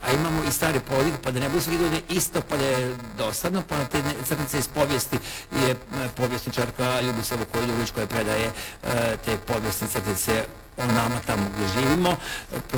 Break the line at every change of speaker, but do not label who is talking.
a imamo i stari povijek, pa da ne bude svake godine isto, pa da je dosadno, pa na te crtice iz povijesti je povjesničarka Ljubica Vukojilović koja predaje te povijesne crtice o nama tamo gdje živimo.